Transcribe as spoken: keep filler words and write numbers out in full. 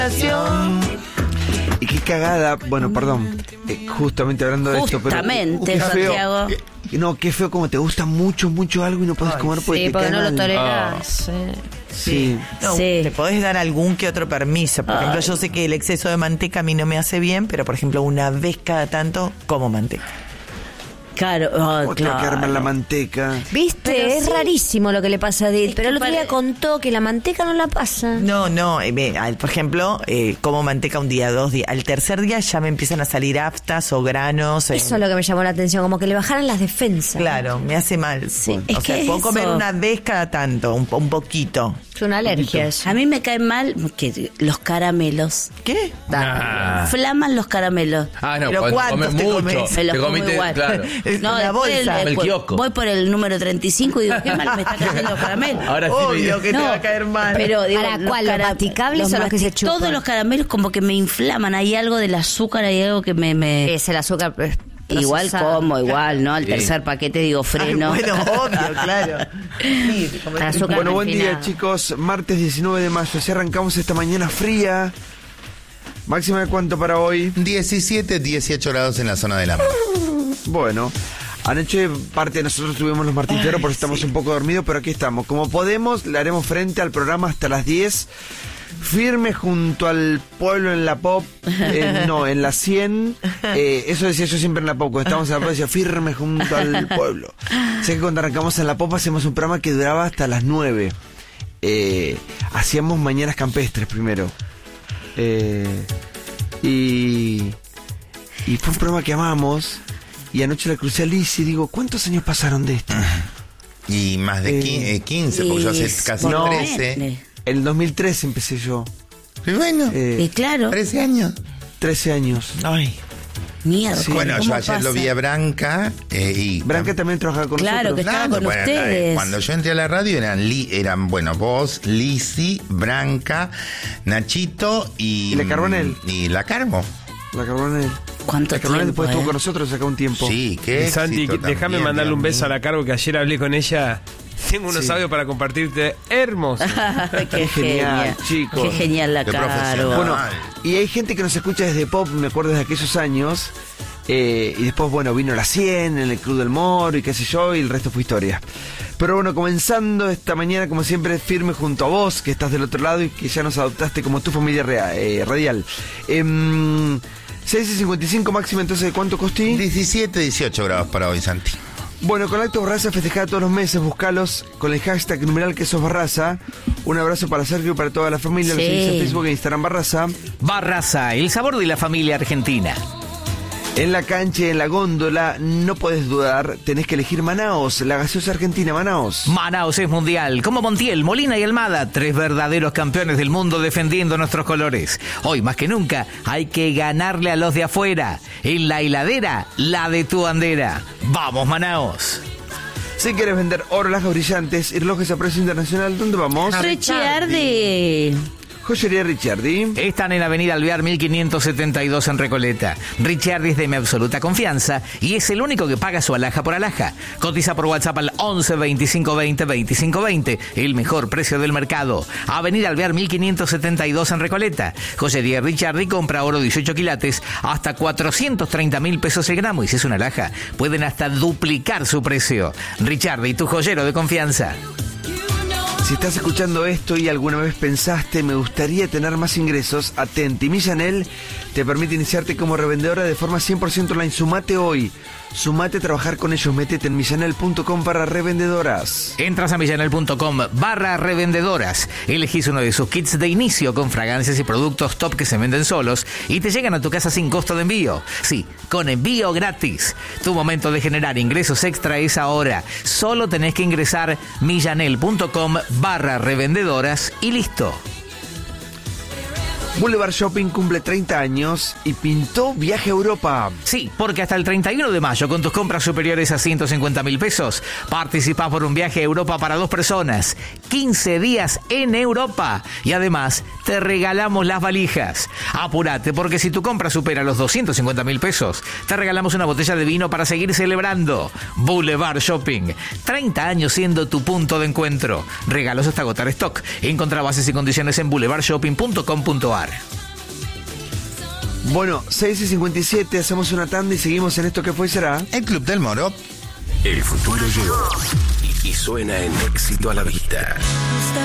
Y qué cagada, bueno, perdón, eh, justamente hablando de esto, pero Justamente, qué feo, Santiago. eh, no, qué feo como te gusta mucho, mucho algo y no podés Ay, comer porque Sí, te porque cae no lo mal. tolerás. Sí. No, Sí. te podés dar algún que otro permiso. Por Ay. ejemplo, yo sé que el exceso de manteca a mí no me hace bien, pero por ejemplo, una vez cada tanto como manteca. Claro, oh, ¿Cómo te va a quedar mal la claro. manteca? Viste, Pero es sí. rarísimo lo que le pasa a Edith, Es pero que el otro día pare- contó que la manteca no la pasa. No, no, eh, me- al- por ejemplo, eh, como manteca un día, dos días. Al tercer día ya me empiezan a salir aftas o granos. eh, Eso es lo que me llamó la atención, como que le bajaran las defensas. Claro, me hace mal. Sí, o es sea, que puedo eso- comer una vez cada tanto, un, un poquito. Es una alergia eso. A mí me caen mal que los caramelos. ¿Qué? Ah. Flaman los caramelos. Ah, no, Pero cuando ¿cuántos comes te mucho. comes? Me los Te como comiste, igual. claro. Es No, una después bolsa. el- El voy- kiosco. voy por el número treinta y cinco y digo, qué mal me está cayendo el caramelo. Ahora sí me- Obvio que te No, va a caer mal. Pero digo, ¿Para cuál? ¿Los masticables o los que se masti- chupan? Todos los caramelos como que me inflaman. Hay algo del azúcar, hay algo que me... me... Es el azúcar eh, Igual procesado. como, igual, ¿no? Al Sí. tercer paquete digo Ay, freno. bueno, obvio, claro. Sí, te comes- Azúcar Bueno, buen día, refinado. chicos. Martes diecinueve de mayo. Así arrancamos esta mañana fría. ¿Máxima de cuánto para hoy? diecisiete, dieciocho grados en la zona del hambre. Bueno, anoche parte de nosotros tuvimos los martilleros, por eso estamos un poco dormidos, pero aquí estamos. Como podemos, le haremos frente al programa hasta las diez. Firme junto al pueblo en la pop, eh, no, en la cien. Eh, eso decía yo siempre en la pop, cuando estábamos en la pop decía firme junto al pueblo. Sé que cuando arrancamos en la pop hacíamos un programa que duraba hasta las nueve. Eh, hacíamos mañanas campestres primero. Eh, y, y fue un programa que amamos. Y anoche la crucé a Liz y digo, ¿cuántos años pasaron de esto? Y más de Eh, qui- eh, quince, porque yo hace Y casi por trece. menos. En el dos mil trece empecé yo. Y bueno, Eh, Y claro, trece años. trece años. Ay, mierda. sí. Bueno, yo ¿cómo ayer pasa? lo vi a Branca eh, y... Branca también trabajaba con Claro nosotros. que estaba con bueno, ustedes. Cuando yo entré a la radio eran, li- eran bueno, vos, Lizzy, Branca, Nachito y... ¿Y la Carbonell? Y la Carbo. La Carbonell. ¿Cuánto La Carbonell tiempo, después estuvo eh? con nosotros acá un tiempo. Sí, qué Y Santi, éxito déjame también, mandarle un Dios beso a mío. la Cargo, que ayer hablé con ella. Tengo unos Sí. audios para compartirte hermosos. Qué Genial, genial, chicos. Qué genial la Qué Caro. profesional. Bueno, y hay gente que nos escucha desde Pop, me acuerdo desde aquellos años. Eh, y después, bueno, vino la cien en el Club del Moro y qué sé yo, y el resto fue historia. Pero bueno, comenzando esta mañana, como siempre, firme junto a vos, que estás del otro lado y que ya nos adoptaste como tu familia rea- eh, radial. Eh, seis y cincuenta y cinco máxima, entonces, ¿de cuánto costí? diecisiete, dieciocho grados para hoy, Santi. Bueno, con Actos Barraza festejada todos los meses, buscalos con el hashtag numeral que sos Barraza. Un abrazo para Sergio y para toda la familia, los Sí. seguís en Facebook e Instagram Barraza. Barraza, el sabor de la familia argentina. En la cancha, en la góndola, no podés dudar, tenés que elegir Manaos, la gaseosa argentina Manaos. Manaos es mundial, como Montiel, Molina y Almada, tres verdaderos campeones del mundo defendiendo nuestros colores. Hoy más que nunca hay que ganarle a los de afuera. En la heladera, la de tu bandera. ¡Vamos, Manaos! Si quieres vender oro, lajas brillantes y relojes a precio internacional, ¿dónde vamos? Richardi. Joyería Ricciardi. Están en Avenida Alvear mil quinientos setenta y dos en Recoleta. Ricciardi es de mi absoluta confianza y es el único que paga su alhaja por alhaja. Cotiza por WhatsApp al once veinticinco veinte veinticinco veinte, el mejor precio del mercado. Avenida Alvear mil quinientos setenta y dos en Recoleta. Joyería Ricciardi compra oro dieciocho quilates hasta cuatrocientos treinta mil pesos el gramo y si es una alhaja pueden hasta duplicar su precio. Ricciardi, tu joyero de confianza. Si estás escuchando esto y alguna vez pensaste, me gustaría tener más ingresos, atenti. Millanel te permite iniciarte como revendedora de forma cien por ciento online. Sumate hoy. Sumate a trabajar con ellos. Métete en millanel punto com para revendedoras. Entras a millanel punto com barra revendedoras. Elegís uno de sus kits de inicio con fragancias y productos top que se venden solos y te llegan a tu casa sin costo de envío. Sí, con envío gratis. Tu momento de generar ingresos extra es ahora. Solo tenés que ingresar millanel punto com barra revendedoras y listo. Boulevard Shopping cumple treinta años y pintó viaje a Europa. Sí, porque hasta el treinta y uno de mayo, con tus compras superiores a ciento cincuenta mil pesos, participás por un viaje a Europa para dos personas. quince días en Europa. Y además, te regalamos las valijas. Apúrate, porque si tu compra supera los doscientos cincuenta mil pesos, te regalamos una botella de vino para seguir celebrando. Boulevard Shopping. treinta años siendo tu punto de encuentro. Regalos hasta agotar stock. Encontrá bases y condiciones en boulevard shopping punto com punto a r. probar. Bueno, seis y cincuenta y siete, hacemos una tanda y seguimos en esto que fue y será. El Club del Moro. El futuro llegó y, y suena en Éxito a la Vista.